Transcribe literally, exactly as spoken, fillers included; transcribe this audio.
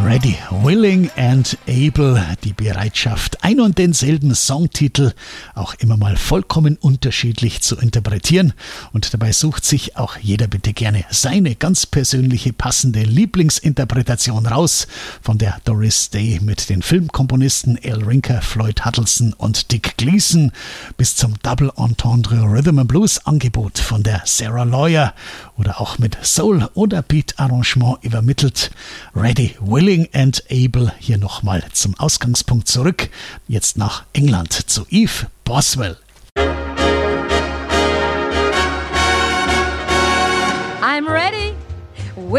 Ready, Willing and Able, die Bereitschaft, ein und denselben Songtitel auch immer mal vollkommen unterschiedlich zu interpretieren. Und dabei sucht sich auch jeder bitte gerne seine ganz persönliche passende Lieblingsinterpretation raus, von der Doris Day mit den Filmkomponisten Al Rinker, Floyd Huddleston und Dick Gleason bis zum Double Entendre Rhythm and Blues Angebot von der Sarah Lawyer oder auch mit Soul- oder Beat-Arrangement übermittelt. Ready, Willing and Able hier nochmal zum Ausgangspunkt zurück. Jetzt nach England zu Eve Boswell.